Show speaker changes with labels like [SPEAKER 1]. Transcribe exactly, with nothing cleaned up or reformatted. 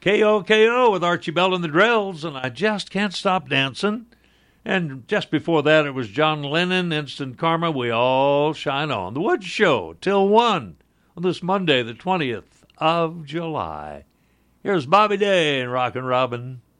[SPEAKER 1] K O K O with Archie Bell and the Drills, and I Just Can't Stop Dancing. And just before that, it was John Lennon, Instant Karma, We All Shine On. The Woods Show, till one, on this Monday, the twentieth of July. Here's Bobby Day and Rockin' Robin.